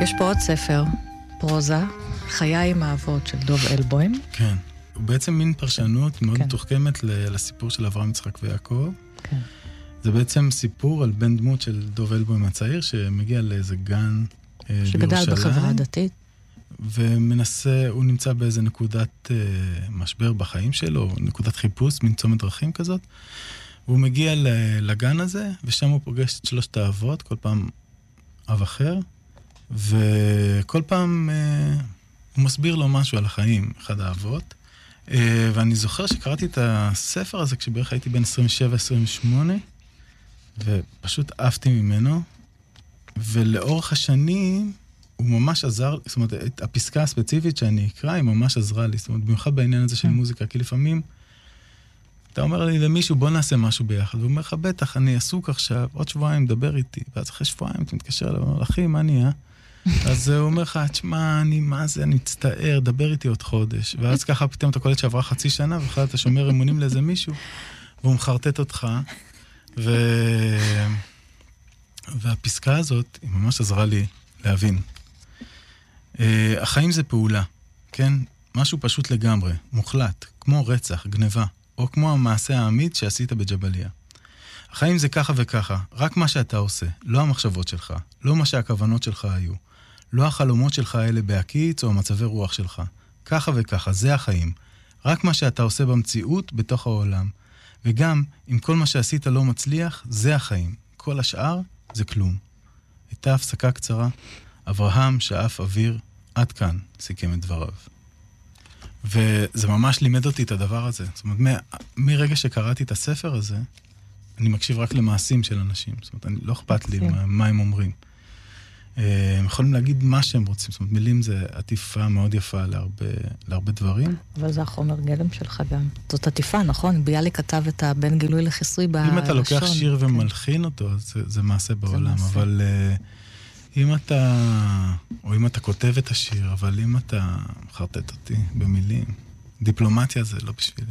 יש פה עוד ספר, פרוזה, חיי עם האבות של דוב אלבוים. כן, הוא בעצם מין פרשנות מאוד מתוחכמת לסיפור של אברהם, יצחק ויעקב. כן. זה בעצם סיפור על בן דמות של דוב אלבוים הצעיר, שמגיע לאיזה גן בירושלים. שגדל בחברה דתית. ומנסה, הוא נמצא באיזה נקודת משבר בחיים שלו, נקודת חיפוש, מין צומת דרכים כזאת. והוא מגיע לגן הזה, ושם הוא פוגש את שלושת האבות, כל פעם אב אחר, וכל פעם הוא מסביר לו משהו על החיים, אחד האבות. ואני זוכר שקראתי את הספר הזה כשבערך הייתי בין 27-28, ופשוט עפתי ממנו, ולאורך השנים הוא ממש עזר, זאת אומרת, הפסקה הספציפית שאני אקרא, היא ממש עזרה לי, זאת אומרת, במיוחד בעניין הזה של מוזיקה, כי לפעמים אתה אומר לי למישהו, בוא נעשה משהו ביחד, והוא אומר לך, בטח, אני עסוק עכשיו, עוד שבועיים דבר איתי, ואז אחרי שבועיים אתה מתקשר אליו, אומר, אחי, מה נהיה? אז הוא אומר לך, תשמע, מה זה, אני מצטער, דבר איתי עוד חודש, ואז ככה פתאום אתה קולט שעברה חצי שנה, ואחרי אתה שומר אמונים לאיזה מישהו, והוא מחרטט אותך, והפסקה הזאת, היא ממש עזרה לי להבין. החיים זה פעולה, כן? משהו פשוט לגמרי, מוחלט, כמו רצח, גניבה, או כמו המעשה העמית שעשית בג'בליה. החיים זה ככה וככה, רק מה שאתה עושה, לא המחשבות שלך, לא מה שהכוונות שלך היו, לא החלומות שלך האלה בהקיץ או המצבי רוח שלך. ככה וככה, זה החיים. רק מה שאתה עושה במציאות בתוך העולם. וגם, אם כל מה שעשית לא מצליח, זה החיים. כל השאר זה כלום. הייתה הפסקה קצרה, אברהם שאף אוויר, עד כאן, סיכם את דבריו. וזה ממש לימד אותי את הדבר הזה. זאת אומרת, מרגע שקראתי את הספר הזה, אני מקשיב רק למעשים של אנשים. זאת אומרת, לא אכפת לי מה הם אומרים. הם יכולים להגיד מה שהם רוצים. זאת אומרת, מילים זה עטיפה מאוד יפה להרבה דברים. אבל זה החומר גלם שלך גם. זאת עטיפה, נכון? ביאליק כתב את הבן גילוי לחיסוי בלשון. אם אתה לוקח שיר ומלחין אותו, אז זה מעשה בעולם. אבל אם אתה כותב את השיר, אבל אם אתה מחרטט אותי במילים, דיפלומטיה זה לא בשבילי.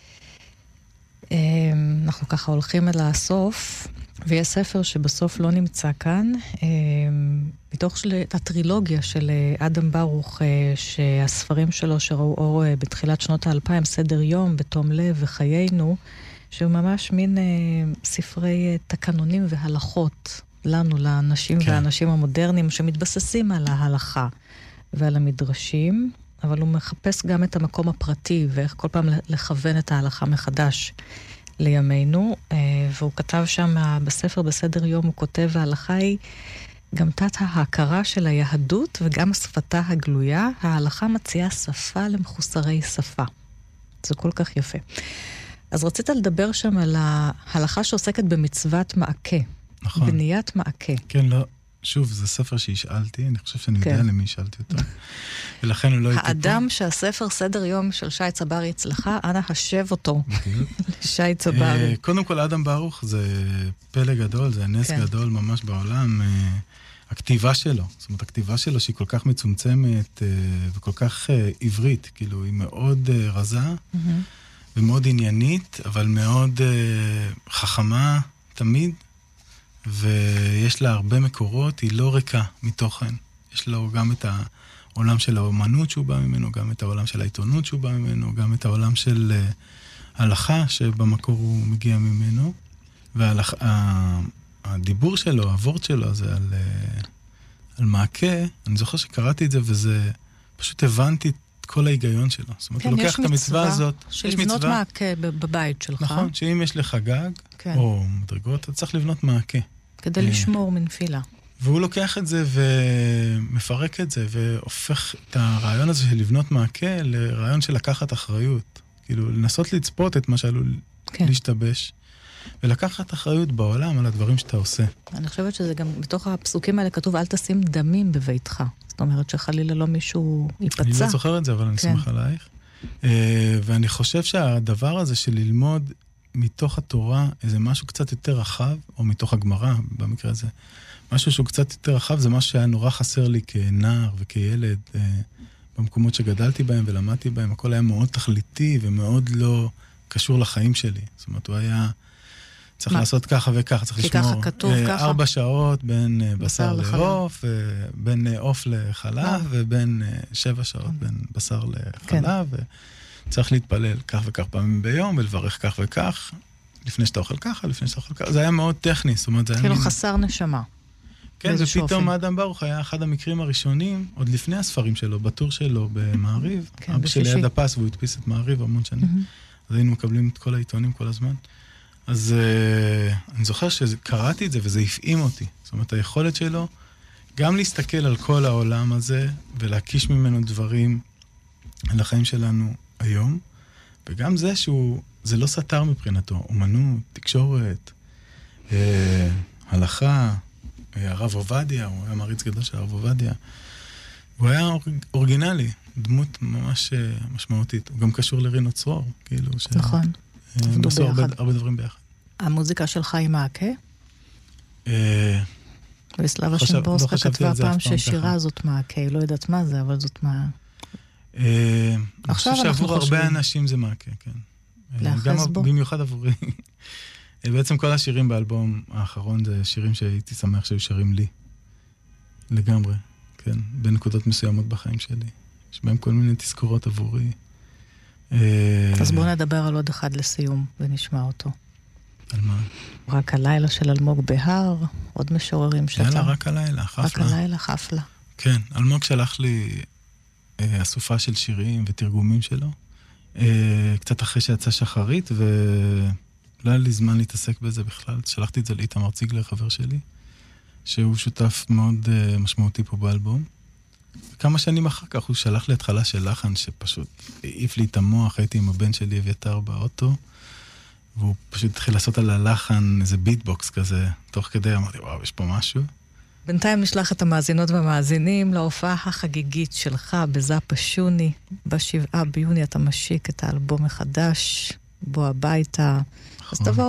אנחנו ככה הולכים אל הסוף, ויש ספר שבסוף לא נמצא כאן, מתוך הטרילוגיה של אדם ברוך, שהספרים שלו שראו אור בתחילת שנות ה-2000, סדר יום, בתום לב וחיינו, שהוא ממש מין ספרי תקנונים והלכות לנו, לאנשים והאנשים המודרניים, שמתבססים על ההלכה ועל המדרשים, אבל הוא מחפש גם את המקום הפרטי, ואיך כל פעם לכוון את ההלכה מחדש לימינו, והוא כתב שם בספר בסדר יום, הוא כותב, ההלכה היא גם תת ההכרה של היהדות, וגם שפתה הגלויה, ההלכה מציעה שפה למחוסרי שפה. זה כל כך יפה. אז רצית לדבר שם על ההלכה שעוסקת במצוות מעקה. נכון. בניית מעקה. כן, לא. שוב, זה ספר שהשאלתי, אני חושב שאני יודע למי השאלתי אותו. ולכן הוא לא הייתי פה. האדם שהספר סדר יום של שי צברי אצלך, אנא השב אותו לשי צברי. קודם כל, אדם ברוך זה פלא גדול, זה נס גדול ממש בעולם. הכתיבה שלו, זאת אומרת, הכתיבה שלו שהיא כל כך מצומצמת וכל כך עברית, כאילו, היא מאוד רזה ומאוד עניינית, אבל מאוד חכמה תמיד. ויש לה הרבה מקורות, היא לא ריקה מתוכן. יש לו גם את העולם של האומנות שהוא בא ממנו, גם את העולם של העיתונות שהוא בא ממנו, גם את העולם של הלכה שבמקור הוא מגיע ממנו. והדיבור שלו, הוורד שלו, זה על מעקה. אני זוכר שקראתי את זה וזה, פשוט הבנתי את כל ההיגיון שלו. זאת אומרת, הוא לוקח את המצווה הזאת. של לבנות מעקה בבית שלך. נכון, שאם יש לך גג, או מדרגות, אתה צריך לבנות מעקה. כדי לשמור מנפילה. והוא לוקח את זה ומפרק את זה, והופך את הרעיון הזה של לבנות מעקה לרעיון של לקחת אחריות. כאילו, לנסות לצפות את מה שעלול להשתבש, ולקחת אחריות בעולם על הדברים שאתה עושה. אני חושבת שזה גם, בתוך הפסוקים האלה כתוב, אל תשים דמים בביתך. זאת אומרת שחלילה לא מישהו ייפצע. אני לא זוכר את זה, אבל אני שמח עלייך. ואני חושב שהדבר הזה של ללמוד מתוך התורה איזה משהו קצת יותר רחב, או מתוך הגמרא במקרה הזה, משהו שהוא קצת יותר רחב, זה משהו שהיה נורא חסר לי כנער וכילד, במקומות שגדלתי בהם ולמדתי בהם, הכל היה מאוד תכליתי ומאוד לא קשור לחיים שלי. זאת אומרת, הוא היה צריך לעשות ככה וככה, צריך לשמור. כי ככה כתוב ככה? 4 שעות בין בשר לעוף, בין עוף לחלב, ובין 7 שעות בין בשר לחלב, וצריך להתפלל כך וכך פעמים ביום, ולברך כך וכך, לפני שאתה אוכל ככה, לפני שאתה אוכל ככה. זה היה מאוד טכני, זאת אומרת, זה היה כאילו חסר נשמה. כן, ופתאום אדם ברוך היה אחד המקרים הראשונים, עוד לפני הספרים שלו, בטור שלו במעריב, אבא שלי היה דפס והוא הדפיס את מעריב המון שנים, אז היינו מקבלים את כל העיתונים כל הזמן. אז אני זוכר שקראתי את זה וזה הפעים אותי. זאת אומרת, היכולת שלו גם להסתכל על כל העולם הזה ולהקיש ממנו דברים על החיים שלנו היום, וגם זה זה לא סתר מבחינתו, אומנות, תקשורת, הלכה, הרב עובדיה, הוא היה מעריץ גדול של הרב עובדיה. הוא היה אורגינלי, דמות ממש משמעותית. הוא גם קשור לרינו צרור, כאילו. נכון. הם עשו הרבה דברים ביחד. המוזיקה שלך היא מעקה? וסלאבה שימבורסקה כתבה פעם ששירה הזאת מעקה, היא לא יודעת מה זה, אבל זאת מה... אני חושב שעבור הרבה אנשים זה מעקה, כן. גם במיוחד עבורי. בעצם כל השירים באלבום האחרון זה שירים שהייתי שמח שהיו שרים לי. לגמרי, כן. בנקודות מסוימות בחיים שלי. יש בהם כל מיני תזכורות עבורי. אז בואו נדבר על עוד אחד לסיום ונשמע אותו. על מה? רק הלילה של אלמוג בהר, עוד משוררים שאתה... יאללה, רק הלילה, חפלה. רק הלילה, חפלה. כן, אלמוג שלח לי אסופה של שירים ותרגומים שלו. קצת אחרי שיצא שחרית, ולא היה לי זמן להתעסק בזה בכלל. שלחתי את זה לאיתמר ציגלר, חבר שלי, שהוא שותף מאוד משמעותי פה באלבום. כמה שנים אחר כך הוא שלח לי התחלה של לחן שפשוט העיף לי את המוח, הייתי עם הבן שלי אביתר באוטו, והוא פשוט התחיל לעשות על הלחן איזה ביטבוקס כזה, תוך כדי אמרתי, וואו, יש פה משהו. בינתיים נשלח את המאזינות והמאזינים להופעה החגיגית שלך בזאפה שוני. ב7 ביוני אתה משיק את האלבום החדש, בוא הביתה. אז תבוא